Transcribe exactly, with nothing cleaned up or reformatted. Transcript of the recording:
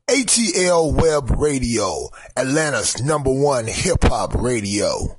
A T L Web Radio, Atlanta's number one hip-hop radio.